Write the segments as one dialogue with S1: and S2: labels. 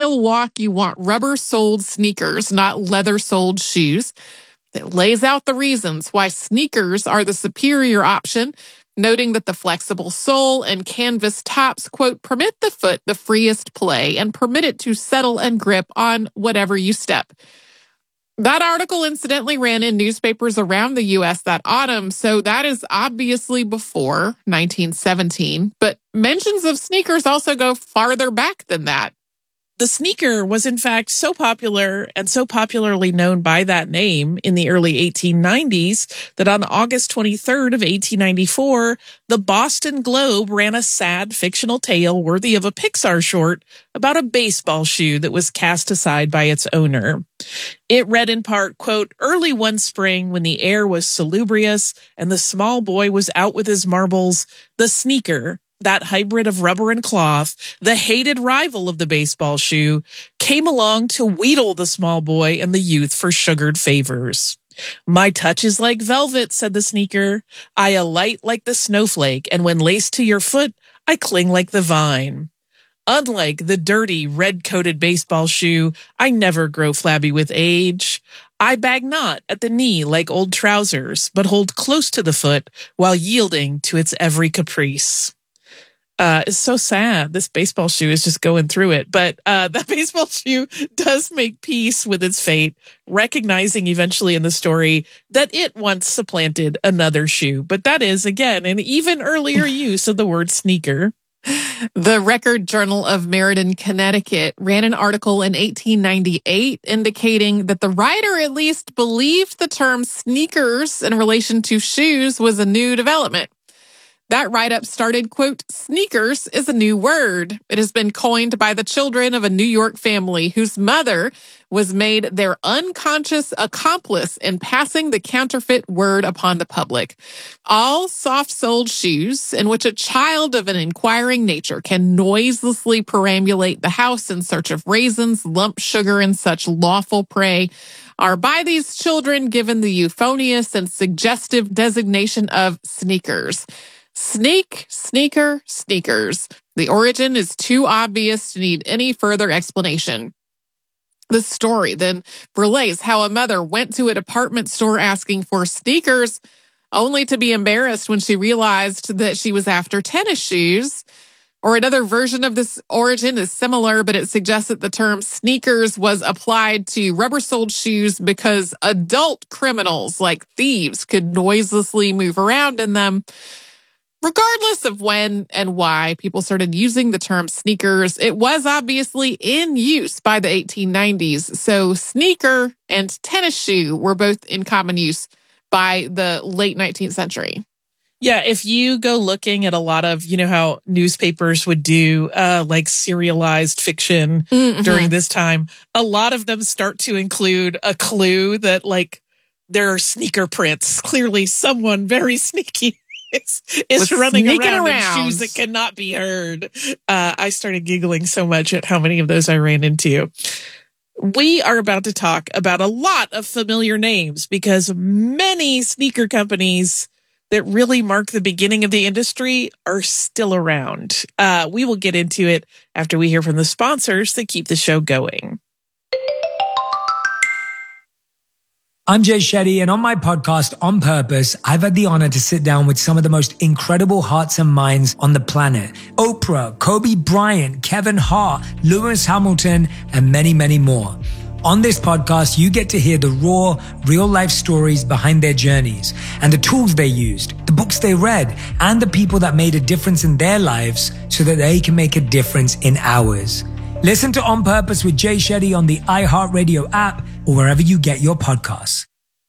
S1: mile walk, you want rubber-soled sneakers, not leather-soled shoes. It lays out the reasons why sneakers are the superior option, noting that the flexible sole and canvas tops, quote, permit the foot the freest play and permit it to settle and grip on whatever you step. That article incidentally ran in newspapers around the U.S. that autumn, so that is obviously before 1917, but mentions of sneakers also go farther back than that.
S2: The sneaker was, in fact, so popular and so popularly known by that name in the early 1890s that on August 23rd of 1894, the Boston Globe ran a sad fictional tale worthy of a Pixar short about a baseball shoe that was cast aside by its owner. It read in part, quote, "Early one spring when the air was salubrious and the small boy was out with his marbles, the sneaker, that hybrid of rubber and cloth, the hated rival of the baseball shoe, came along to wheedle the small boy and the youth for sugared favors. My touch is like velvet, said the sneaker. I alight like the snowflake, and when laced to your foot, I cling like the vine. Unlike the dirty, red-coated baseball shoe, I never grow flabby with age. I bag not at the knee like old trousers, but hold close to the foot while yielding to its every caprice." It's so sad. This baseball shoe is just going through it. But that baseball shoe does make peace with its fate, recognizing eventually in the story that it once supplanted another shoe. But that is, again, an even earlier use of the word sneaker.
S1: The Record Journal of Meriden, Connecticut ran an article in 1898 indicating that the writer at least believed the term sneakers in relation to shoes was a new development. That write-up started, quote, "Sneakers is a new word. It has been coined by the children of a New York family whose mother was made their unconscious accomplice in passing the counterfeit word upon the public. All soft-soled shoes in which a child of an inquiring nature can noiselessly perambulate the house in search of raisins, lump sugar, and such lawful prey are by these children given the euphonious and suggestive designation of sneakers. Sneak, sneaker, sneakers. The origin is too obvious to need any further explanation." The story then relays how a mother went to a department store asking for sneakers, only to be embarrassed when she realized that she was after tennis shoes. Or another version of this origin is similar, but it suggests that the term sneakers was applied to rubber-soled shoes because adult criminals like thieves could noiselessly move around in them. Regardless of when and why people started using the term sneakers, it was obviously in use by the 1890s. So sneaker and tennis shoe were both in common use by the late 19th century.
S2: Yeah, if you go looking at a lot of, you know, how newspapers would do like serialized fiction during this time, a lot of them start to include a clue that like there are sneaker prints. Clearly someone very sneaky is running around in shoes that cannot be heard. I started giggling so much at how many of those I ran into. We are about to talk about a lot of familiar names because many sneaker companies that really mark the beginning of the industry are still around. We will get into it after we hear from the sponsors that keep the show going.
S3: I'm Jay Shetty, and on my podcast, On Purpose, I've had the honor to sit down with some of the most incredible hearts and minds on the planet. Oprah, Kobe Bryant, Kevin Hart, Lewis Hamilton, and many, many more. On this podcast, you get to hear the raw, real-life stories behind their journeys and the tools they used, the books they read, and the people that made a difference in their lives so that they can make a difference in ours. Listen to On Purpose with Jay Shetty on the iHeartRadio app or wherever you get your podcasts.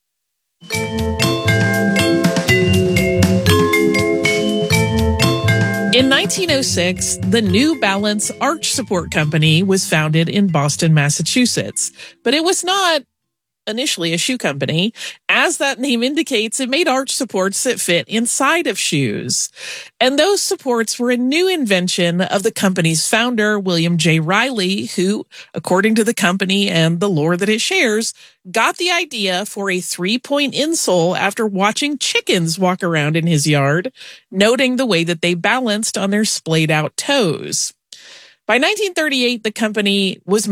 S2: In 1906, the New Balance Arch Support Company was founded in Boston, Massachusetts, but it was not initially a shoe company. As that name indicates, it made arch supports that fit inside of shoes. And those supports were a new invention of the company's founder, William J. Riley, who, according to the company and the lore that it shares, got the idea for a 3-point insole after watching chickens walk around in his yard, noting the way that they balanced on their splayed out toes. By 1938, the company was